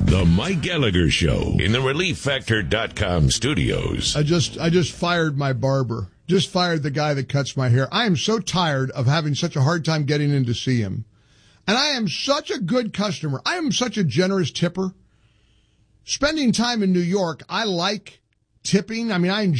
The Mike Gallagher Show in the ReliefFactor.com studios. I just fired my barber. Just fired the guy that cuts my hair. I am so tired of having such a hard time getting in to see him. And I am such a good customer. I am such a generous tipper. Spending time in New York, I like tipping. I mean, I enjoy